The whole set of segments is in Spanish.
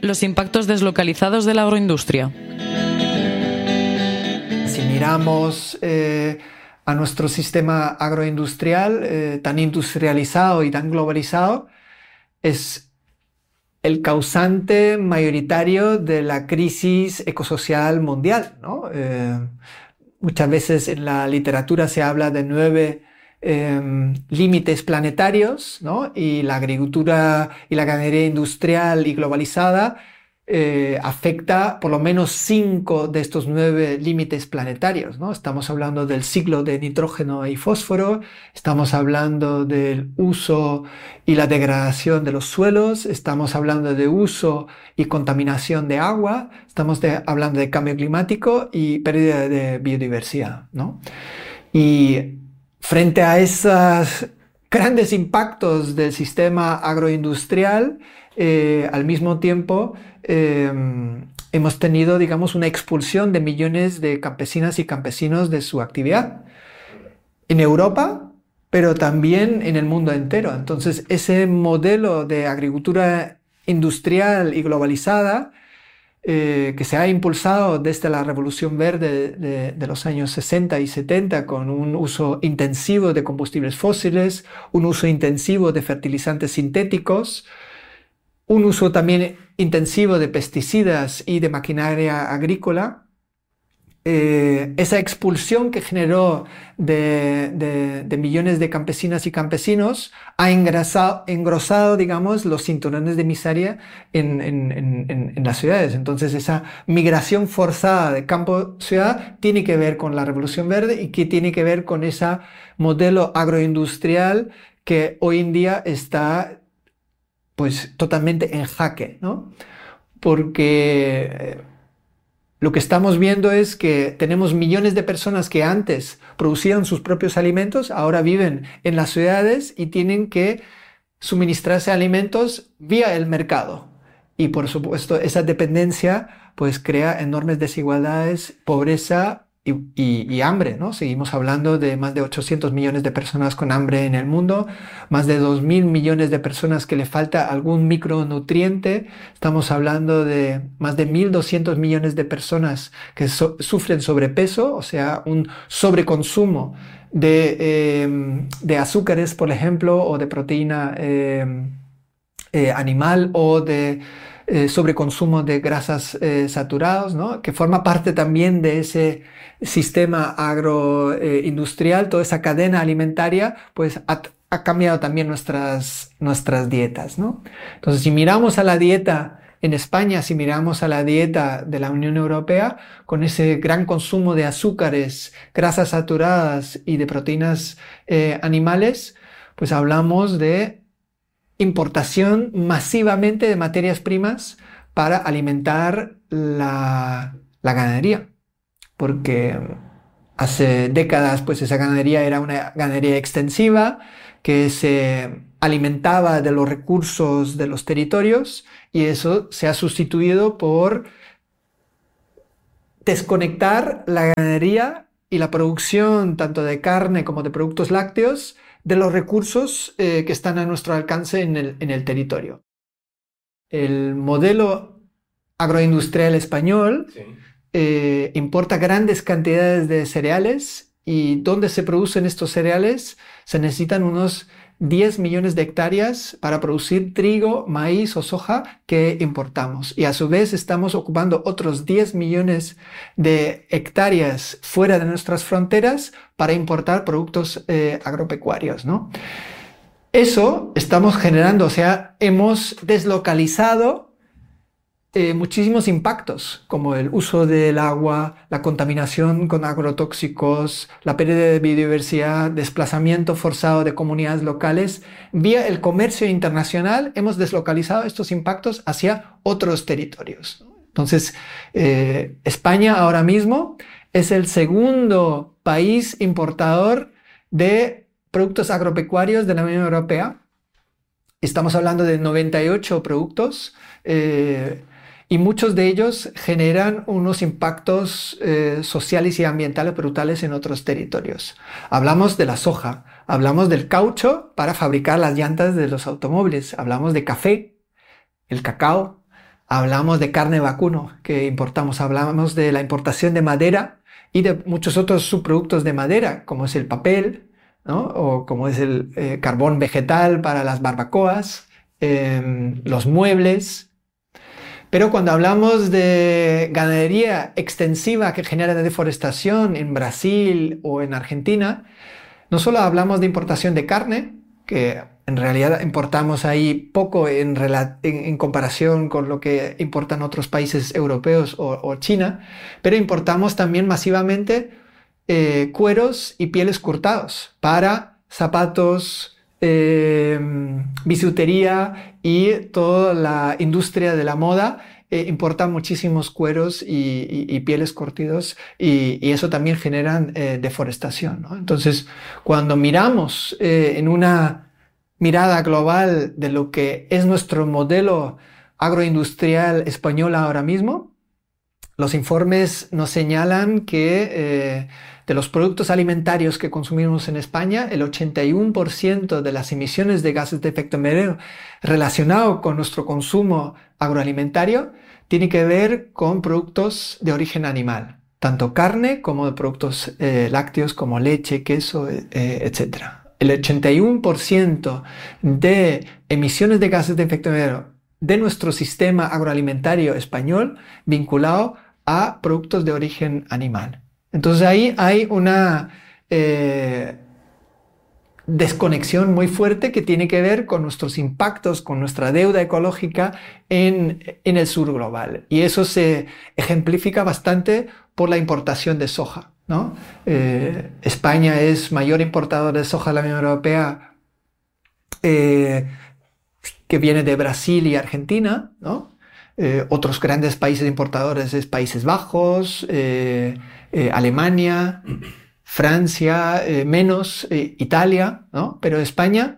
los impactos deslocalizados de la agroindustria. Si miramos a nuestro sistema agroindustrial tan industrializado y tan globalizado, es el causante mayoritario de la crisis ecosocial mundial, ¿no? Muchas veces en la literatura se habla de 9 límites planetarios, ¿no? Y la agricultura y la ganadería industrial y globalizada afecta por lo menos 5 de estos 9 límites planetarios, ¿no? Estamos hablando del ciclo de nitrógeno y fósforo, estamos hablando del uso y la degradación de los suelos, estamos hablando de uso y contaminación de agua, estamos hablando de cambio climático y pérdida de biodiversidad, ¿no? Y frente a esos grandes impactos del sistema agroindustrial, al mismo tiempo hemos tenido, digamos, una expulsión de millones de campesinas y campesinos de su actividad en Europa, pero también en el mundo entero. Entonces, ese modelo de agricultura industrial y globalizada que se ha impulsado desde la Revolución Verde de los años 60 y 70 con un uso intensivo de combustibles fósiles, un uso intensivo de fertilizantes sintéticos, un uso también intensivo de pesticidas y de maquinaria agrícola, esa expulsión que generó de millones de campesinas y campesinos ha engrosado, digamos, los cinturones de miseria en las ciudades. Entonces, esa migración forzada de campo a ciudad tiene que ver con la Revolución Verde y que tiene que ver con ese modelo agroindustrial que hoy en día está pues totalmente en jaque, ¿no? Porque lo que estamos viendo es que tenemos millones de personas que antes producían sus propios alimentos, ahora viven en las ciudades y tienen que suministrarse alimentos vía el mercado. Y por supuesto, esa dependencia pues crea enormes desigualdades, pobreza y hambre, ¿no? Seguimos hablando de más de 800 millones de personas con hambre en el mundo, más de 2.000 millones de personas que le falta algún micronutriente. Estamos hablando de más de 1.200 millones de personas que sufren sobrepeso, o sea, un sobreconsumo de azúcares, por ejemplo, o de proteína animal, o de sobreconsumo de grasas saturadas, ¿no? Que forma parte también de ese sistema agroindustrial, toda esa cadena alimentaria, pues ha cambiado también nuestras dietas, ¿no? Entonces, si miramos a la dieta en España, si miramos a la dieta de la Unión Europea, con ese gran consumo de azúcares, grasas saturadas y de proteínas animales, pues hablamos de importación masivamente de materias primas para alimentar la ganadería, porque hace décadas pues esa ganadería era una ganadería extensiva que se alimentaba de los recursos de los territorios, y eso se ha sustituido por desconectar la ganadería y la producción tanto de carne como de productos lácteos de los recursos que están a nuestro alcance en el territorio. El modelo agroindustrial español importa grandes cantidades de cereales, y donde se producen estos cereales se necesitan unos 10 millones de hectáreas para producir trigo, maíz o soja que importamos. Y a su vez estamos ocupando otros 10 millones de hectáreas fuera de nuestras fronteras para importar productos agropecuarios, ¿no? Eso estamos generando, o sea, hemos deslocalizado muchísimos impactos, como el uso del agua, la contaminación con agrotóxicos, la pérdida de biodiversidad, desplazamiento forzado de comunidades locales. Vía el comercio internacional hemos deslocalizado estos impactos hacia otros territorios. Entonces, España ahora mismo es el segundo país importador de productos agropecuarios de la Unión Europea. Estamos hablando de 98 productos, y muchos de ellos generan unos impactos sociales y ambientales brutales en otros territorios. Hablamos de la soja, hablamos del caucho para fabricar las llantas de los automóviles, hablamos de café, el cacao, hablamos de carne vacuno que importamos, hablamos de la importación de madera y de muchos otros subproductos de madera, como es el papel, ¿no? O como es el carbón vegetal para las barbacoas, los muebles. Pero cuando hablamos de ganadería extensiva que genera deforestación en Brasil o en Argentina, no solo hablamos de importación de carne, que en realidad importamos ahí poco en comparación con lo que importan otros países europeos o China, pero importamos también masivamente cueros y pieles cortados para zapatos, bisutería y toda la industria de la moda. Importa muchísimos cueros y pieles curtidos y eso también genera deforestación, ¿no? Entonces, cuando miramos en una mirada global de lo que es nuestro modelo agroindustrial español ahora mismo, los informes nos señalan que de los productos alimentarios que consumimos en España, el 81% de las emisiones de gases de efecto invernadero relacionado con nuestro consumo agroalimentario tiene que ver con productos de origen animal, tanto carne como de productos lácteos como leche, queso, etc. El 81% de emisiones de gases de efecto invernadero de nuestro sistema agroalimentario español vinculado a productos de origen animal. Entonces ahí hay una desconexión muy fuerte que tiene que ver con nuestros impactos, con nuestra deuda ecológica en el sur global. Y eso se ejemplifica bastante por la importación de soja, ¿no? España es mayor importador de soja de la Unión Europea, que viene de Brasil y Argentina, ¿no? Otros grandes países importadores es Países Bajos, Alemania, Francia, menos Italia, ¿no? Pero España,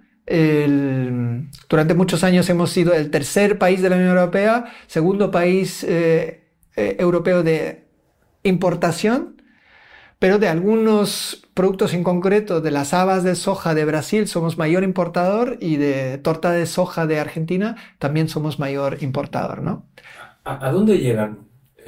durante muchos años hemos sido el tercer país de la Unión Europea, segundo país europeo de importación, pero de algunos productos en concreto, de las habas de soja de Brasil somos mayor importador y de torta de soja de Argentina también somos mayor importador, ¿no? ¿A dónde llegan?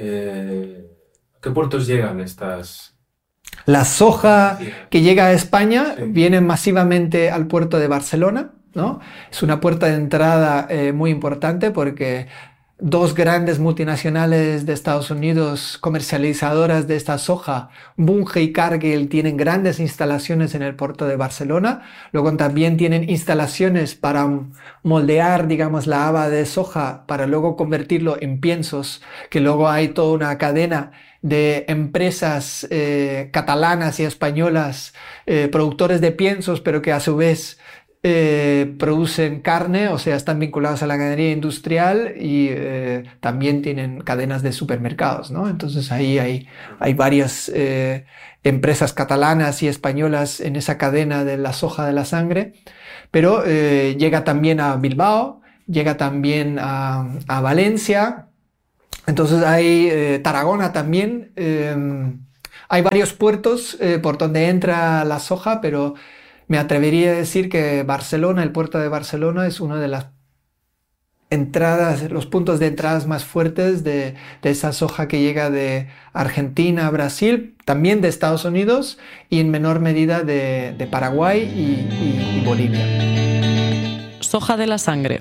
¿A qué puertos llegan estas? La soja que llega a España Sí. viene masivamente al puerto de Barcelona, ¿no? Es una puerta de entrada muy importante porque dos grandes multinacionales de Estados Unidos comercializadoras de esta soja, Bunge y Cargill, tienen grandes instalaciones en el puerto de Barcelona. Luego también tienen instalaciones para moldear, digamos, la haba de soja para luego convertirlo en piensos, que luego hay toda una cadena de empresas catalanas y españolas, productores de piensos, pero que a su vez producen carne, o sea, están vinculados a la ganadería industrial y también tienen cadenas de supermercados, ¿no? Entonces ahí hay varias empresas catalanas y españolas en esa cadena de la soja de la sangre, pero llega también a Bilbao, llega también a Valencia, entonces hay Tarragona también, hay varios puertos por donde entra la soja, pero me atrevería a decir que Barcelona, el puerto de Barcelona, es una de las entradas, los puntos de entradas más fuertes de esa soja que llega de Argentina, Brasil, también de Estados Unidos y en menor medida de Paraguay y Bolivia. Soja de la sangre.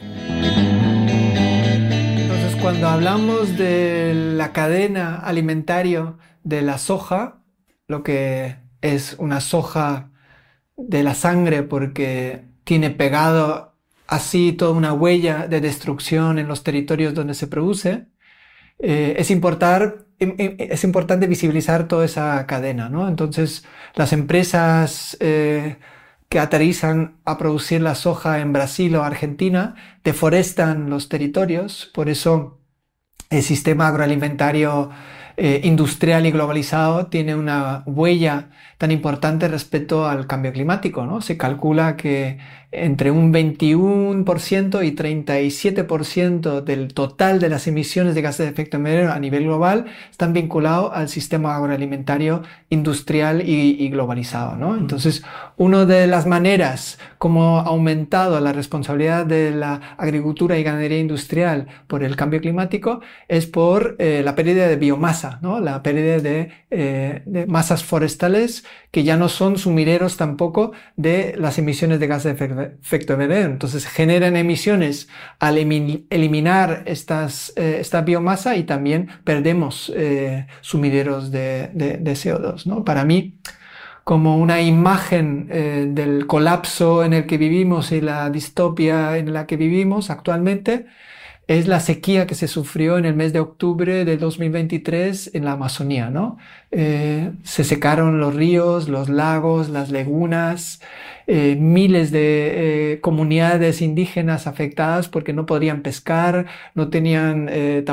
Entonces, cuando hablamos de la cadena alimentaria de la soja, lo que es una soja de la sangre porque tiene pegado así toda una huella de destrucción en los territorios donde se produce, es importante visibilizar toda esa cadena, ¿no? Entonces, las empresas que aterrizan a producir la soja en Brasil o Argentina deforestan los territorios, por eso el sistema agroalimentario industrial y globalizado tiene una huella tan importante respecto al cambio climático, ¿no? Se calcula que entre un 21% y 37% del total de las emisiones de gases de efecto invernadero a nivel global están vinculados al sistema agroalimentario industrial y globalizado, ¿no? Entonces, una de las maneras como ha aumentado la responsabilidad de la agricultura y ganadería industrial por el cambio climático es por la pérdida de biomasa, ¿no? La pérdida de masas forestales que ya no son sumideros tampoco de las emisiones de gases de efecto invernadero. Entonces generan emisiones al eliminar esta biomasa y también perdemos sumideros de CO2, ¿no? Para mí, como una imagen del colapso en el que vivimos y la distopia en la que vivimos actualmente, es la sequía que se sufrió en el mes de octubre de 2023 en la Amazonía, ¿no? Se secaron los ríos, los lagos, las lagunas, miles de comunidades indígenas afectadas porque no podían pescar, no tenían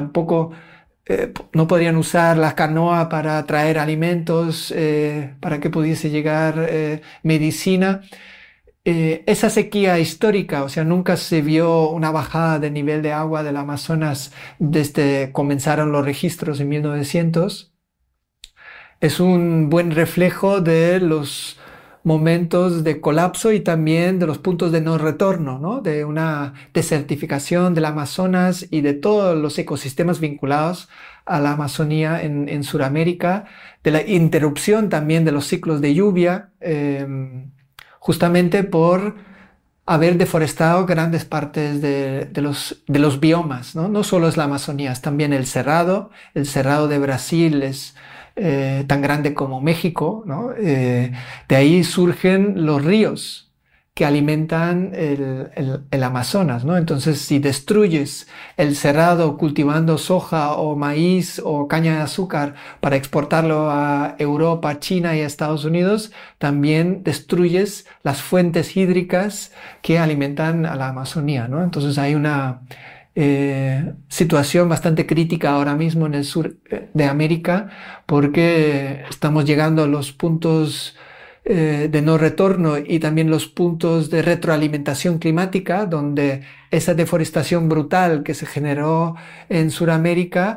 no podían usar la canoa para traer alimentos, para que pudiese llegar medicina. Esa sequía histórica, o sea, nunca se vio una bajada de nivel de agua del Amazonas desde comenzaron los registros en 1900. Es un buen reflejo de los momentos de colapso y también de los puntos de no retorno, ¿no? De una desertificación del Amazonas y de todos los ecosistemas vinculados a la Amazonía en Sudamérica, de la interrupción también de los ciclos de lluvia, justamente por haber deforestado grandes partes de los biomas, ¿no? No solo es la Amazonía, es también el Cerrado de Brasil es tan grande como México, ¿no? De ahí surgen los ríos que alimentan el Amazonas, ¿no? Entonces, si destruyes el cerrado cultivando soja o maíz o caña de azúcar para exportarlo a Europa, China y a Estados Unidos, también destruyes las fuentes hídricas que alimentan a la Amazonía, ¿no? Entonces, hay una situación bastante crítica ahora mismo en el sur de América porque estamos llegando a los puntos de no retorno y también los puntos de retroalimentación climática, donde esa deforestación brutal que se generó en Sudamérica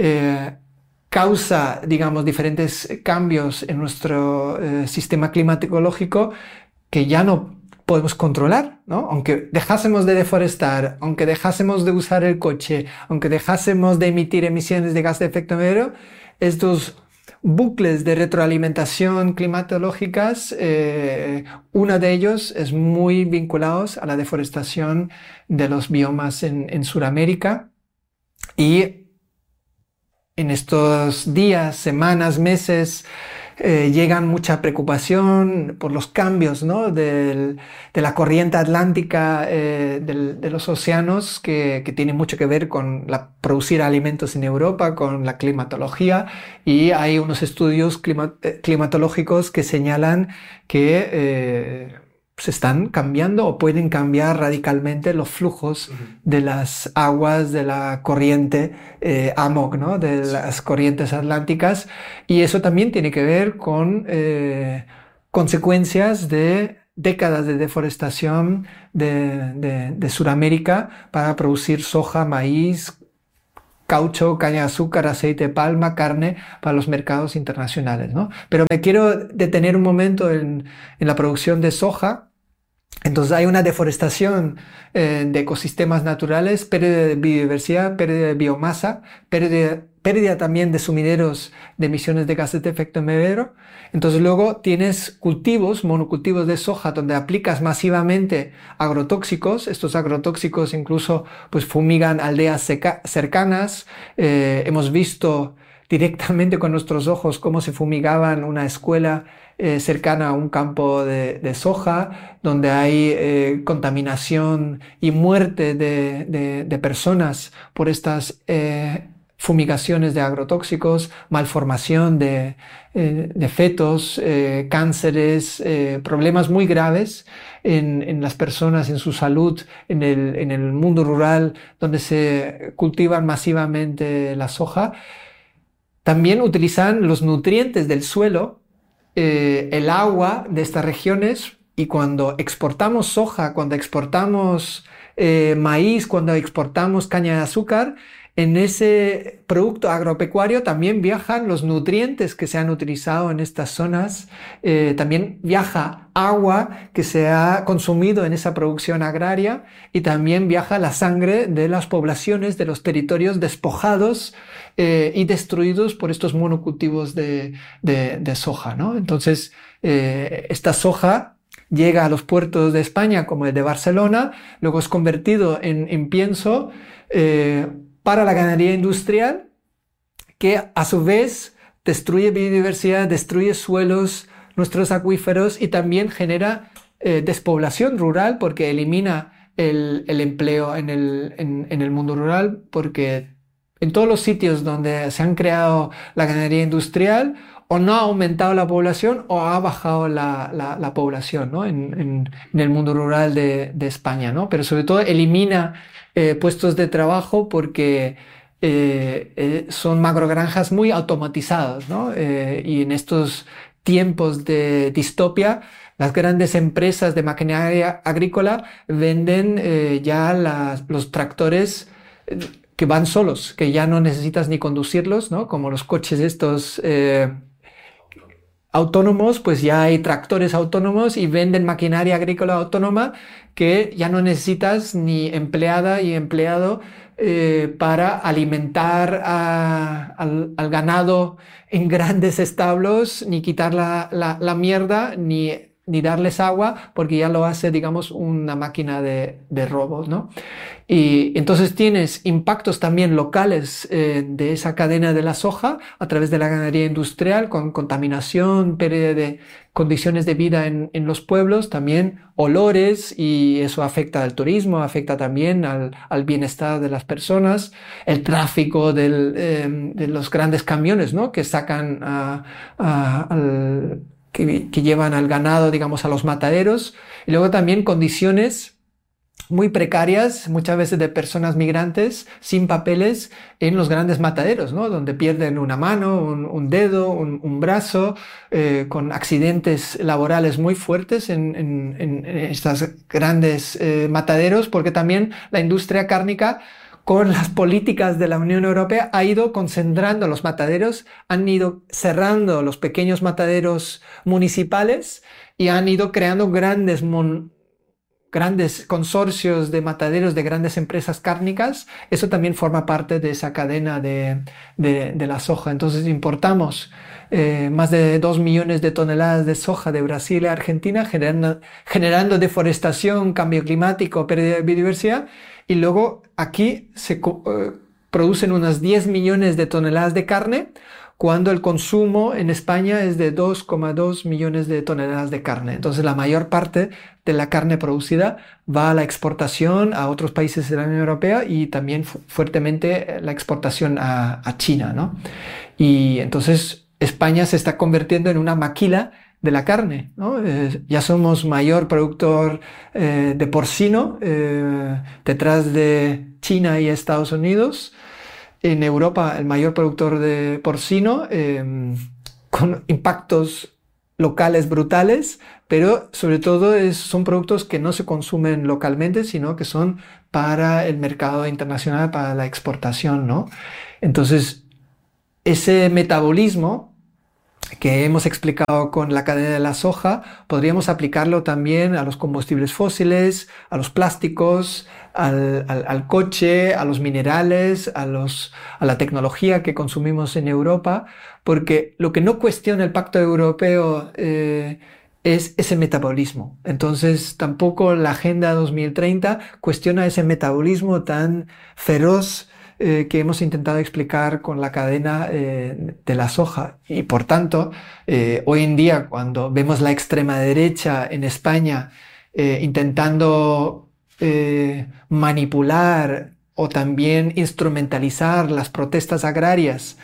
causa, digamos, diferentes cambios en nuestro sistema climatológico que ya no podemos controlar, ¿no? Aunque dejásemos de deforestar, aunque dejásemos de usar el coche, aunque dejásemos de emitir emisiones de gas de efecto invernadero, estos bucles de retroalimentación climatológicas, uno de ellos es muy vinculados a la deforestación de los biomas en Sudamérica. Y en estos días, semanas, meses, llegan mucha preocupación por los cambios, ¿no? de la corriente atlántica de los océanos que tiene mucho que ver con producir alimentos en Europa, con la climatología, y hay unos estudios climatológicos que señalan que se están cambiando o pueden cambiar radicalmente los flujos de las aguas de la corriente AMOC, ¿no? De las corrientes atlánticas, y eso también tiene que ver con consecuencias de décadas de deforestación de Sudamérica para producir soja, maíz, caucho, caña de azúcar, aceite de palma, carne para los mercados internacionales, ¿no? Pero me quiero detener un momento en la producción de soja. Entonces hay una deforestación de ecosistemas naturales, pérdida de biodiversidad, pérdida de biomasa, pérdida también de sumideros de emisiones de gases de efecto invernadero. Entonces luego tienes cultivos, monocultivos de soja, donde aplicas masivamente agrotóxicos. Estos agrotóxicos incluso pues fumigan aldeas cercanas. Hemos visto directamente con nuestros ojos cómo se fumigaban una escuela cercana a un campo de soja, donde hay contaminación y muerte de personas por estas fumigaciones de agrotóxicos, malformación de fetos, cánceres, problemas muy graves en las personas, en su salud, en el mundo rural, donde se cultivan masivamente la soja. También utilizan los nutrientes del suelo, el agua de estas regiones Y cuando exportamos soja, cuando exportamos maíz, cuando exportamos caña de azúcar, en ese producto agropecuario también viajan los nutrientes que se han utilizado en estas zonas, también viaja agua que se ha consumido en esa producción agraria y también viaja la sangre de las poblaciones, de los territorios despojados y destruidos por estos monocultivos de soja, ¿no? Entonces, esta soja llega a los puertos de España como el de Barcelona, luego es convertido en pienso para la ganadería industrial, que a su vez destruye biodiversidad, destruye suelos, nuestros acuíferos y también genera despoblación rural porque elimina el empleo en el mundo rural, porque en todos los sitios donde se han creado la ganadería industrial o no ha aumentado la población o ha bajado la población, ¿no? en el mundo rural de España, ¿no? Pero sobre todo elimina puestos de trabajo porque son macrogranjas muy automatizadas, ¿no? Y en estos tiempos de distopia, las grandes empresas de maquinaria agrícola venden ya los tractores que van solos, que ya no necesitas ni conducirlos, ¿no? Como los coches estos autónomos, pues ya hay tractores autónomos y venden maquinaria agrícola autónoma que ya no necesitas ni empleada y empleado para alimentar al ganado en grandes establos, ni quitar la mierda, ni darles agua, porque ya lo hace, digamos, una máquina de robos, ¿no? Y entonces tienes impactos también locales de esa cadena de la soja a través de la ganadería industrial, con contaminación, pérdida de condiciones de vida en los pueblos, también olores, y eso afecta al turismo, afecta también al bienestar de las personas, el tráfico de los grandes camiones, ¿no? Que sacan que llevan al ganado, digamos, a los mataderos, y luego también condiciones muy precarias, muchas veces de personas migrantes sin papeles en los grandes mataderos, ¿no? Donde pierden una mano, un dedo, un brazo, con accidentes laborales muy fuertes en estos grandes mataderos, porque también la industria cárnica, con las políticas de la Unión Europea, ha ido concentrando los mataderos, han ido cerrando los pequeños mataderos municipales y han ido creando grandes consorcios de mataderos de grandes empresas cárnicas. Eso también forma parte de esa cadena de la soja. Entonces importamos más de 2 millones de toneladas de soja de Brasil y Argentina, generando deforestación, cambio climático, pérdida de biodiversidad. Y luego aquí se producen unas 10 millones de toneladas de carne, cuando el consumo en España es de 2,2 millones de toneladas de carne. Entonces la mayor parte de la carne producida va a la exportación a otros países de la Unión Europea y también fuertemente la exportación a China, ¿no? Y entonces España se está convirtiendo en una maquila de la carne, ¿no? Ya somos mayor productor de porcino detrás de China y Estados Unidos. En Europa el mayor productor de porcino, con impactos locales brutales, pero sobre todo son productos que no se consumen localmente, sino que son para el mercado internacional, para la exportación, ¿no? Entonces, ese metabolismo que hemos explicado con la cadena de la soja, podríamos aplicarlo también a los combustibles fósiles, a los plásticos, al coche, a los minerales, a la tecnología que consumimos en Europa, porque lo que no cuestiona el Pacto Europeo es ese metabolismo. Entonces tampoco la Agenda 2030 cuestiona ese metabolismo tan feroz que hemos intentado explicar con la cadena de la soja. Y por tanto, hoy en día, cuando vemos la extrema derecha en España intentando manipular o también instrumentalizar las protestas agrarias,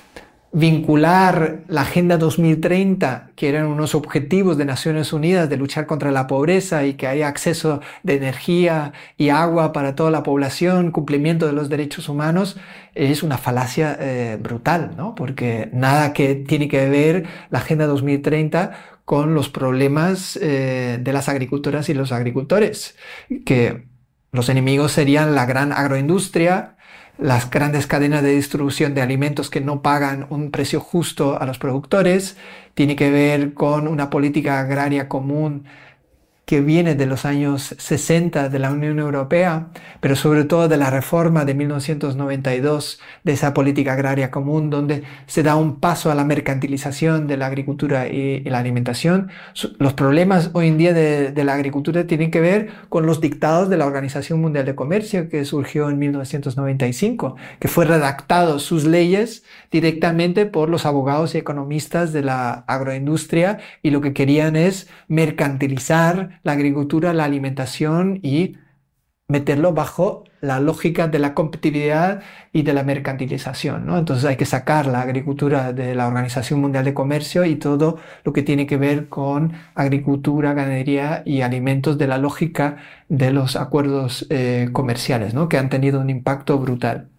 vincular la Agenda 2030, que eran unos objetivos de Naciones Unidas de luchar contra la pobreza y que haya acceso de energía y agua para toda la población, cumplimiento de los derechos humanos, es una falacia brutal, ¿no? Porque nada que tiene que ver la Agenda 2030 con los problemas de las agricultoras y los agricultores, que los enemigos serían la gran agroindustria, las grandes cadenas de distribución de alimentos que no pagan un precio justo a los productores, tiene que ver con una política agraria común que viene de los años 60 de la Unión Europea, pero sobre todo de la reforma de 1992 de esa política agraria común, donde se da un paso a la mercantilización de la agricultura y la alimentación. Los problemas hoy en día de la agricultura tienen que ver con los dictados de la Organización Mundial de Comercio, que surgió en 1995, que fue redactado sus leyes directamente por los abogados y economistas de la agroindustria, y lo que querían es mercantilizar la agricultura, la alimentación y meterlo bajo la lógica de la competitividad y de la mercantilización, ¿no? Entonces hay que sacar la agricultura de la Organización Mundial de Comercio y todo lo que tiene que ver con agricultura, ganadería y alimentos de la lógica de los acuerdos comerciales, ¿no? Que han tenido un impacto brutal.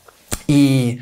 Y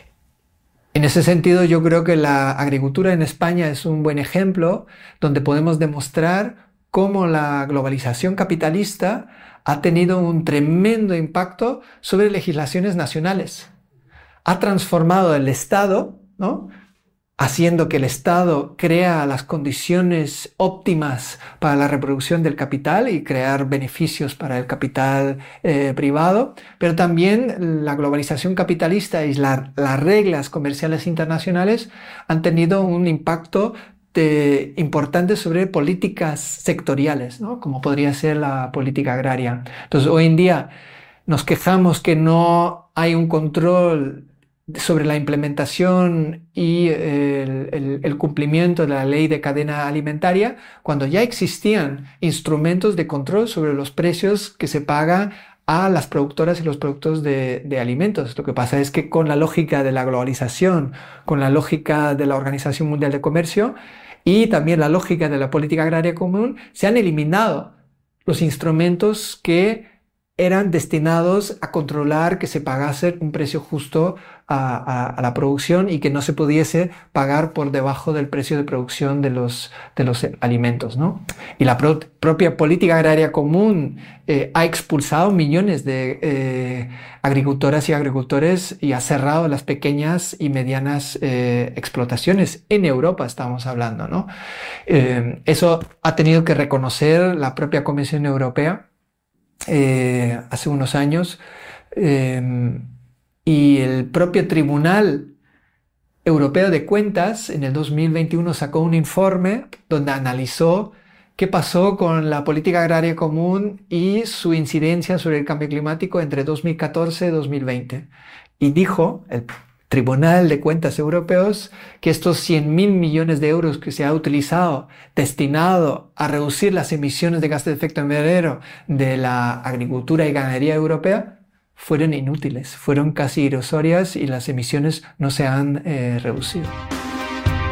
en ese sentido yo creo que la agricultura en España es un buen ejemplo donde podemos demostrar cómo la globalización capitalista ha tenido un tremendo impacto sobre legislaciones nacionales. Ha transformado el Estado, ¿no?, haciendo que el Estado crea las condiciones óptimas para la reproducción del capital y crear beneficios para el capital privado, pero también la globalización capitalista y las reglas comerciales internacionales han tenido un impacto importante sobre políticas sectoriales, ¿no?, como podría ser la política agraria. Entonces, hoy en día nos quejamos que no hay un control sobre la implementación y el cumplimiento de la ley de cadena alimentaria, cuando ya existían instrumentos de control sobre los precios que se pagan a las productoras y los productos de alimentos. Lo que pasa es que con la lógica de la globalización, con la lógica de la Organización Mundial de Comercio y también la lógica de la política agraria común, se han eliminado los instrumentos que eran destinados a controlar que se pagase un precio justo a la producción y que no se pudiese pagar por debajo del precio de producción de los alimentos, ¿no? Y la propia política agraria común ha expulsado millones de agricultoras y agricultores y ha cerrado las pequeñas y medianas explotaciones. En Europa estamos hablando, ¿no? Eso ha tenido que reconocer la propia Comisión Europea hace unos años, y el propio Tribunal Europeo de Cuentas en el 2021 sacó un informe donde analizó qué pasó con la política agraria común y su incidencia sobre el cambio climático entre 2014 y 2020. Y dijo el Tribunal de Cuentas Europeos que estos 100.000 millones de euros que se ha utilizado destinado a reducir las emisiones de gases de efecto invernadero de la agricultura y ganadería europea fueron inútiles, fueron casi irrisorias y las emisiones no se han reducido.